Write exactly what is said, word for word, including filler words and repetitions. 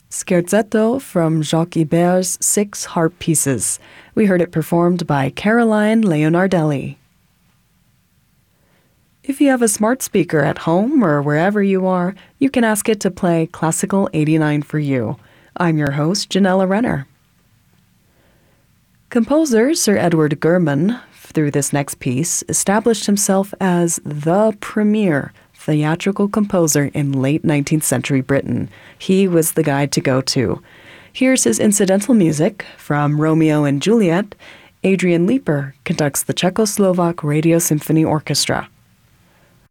Scherzetto from Jacques Ibert's Six Harp Pieces. We heard it performed by Caroline Leonardelli. If you have a smart speaker at home or wherever you are, you can ask it to play Classical eighty-nine for you. I'm your host, Janella Renner. Composer Sir Edward Gurman, through this next piece, established himself as the premier theatrical composer in late nineteenth century Britain. He was the guy to go to. Here's his incidental music from Romeo and Juliet. Adrian Leeper conducts the Czechoslovak Radio Symphony Orchestra.